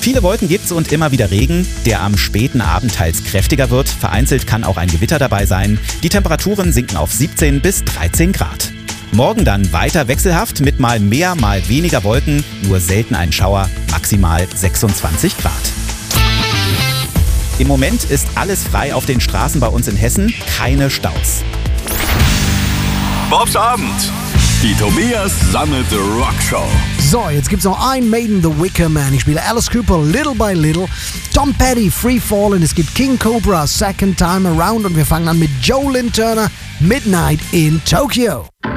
Viele Wolken gibt's und immer wieder Regen, der am späten Abend teils kräftiger wird. Vereinzelt kann auch ein Gewitter dabei sein. Die Temperaturen sinken auf 17 bis 13 Grad. Morgen dann weiter wechselhaft mit mal mehr, mal weniger Wolken, nur selten ein Schauer, maximal 26 Grad. Im Moment ist alles frei auf den Straßen bei uns in Hessen, keine Staus. Bobs Abend. Die Tobias Sammelte Rockshow. So, jetzt gibt's noch ein Maiden, The Wicker Man. Ich spiele Alice Cooper, Little by Little. Tom Petty, Free Fallin'. Es gibt King Cobra, Second Time Around. Und wir fangen an mit Joe Lynn Turner, Midnight in Tokyo.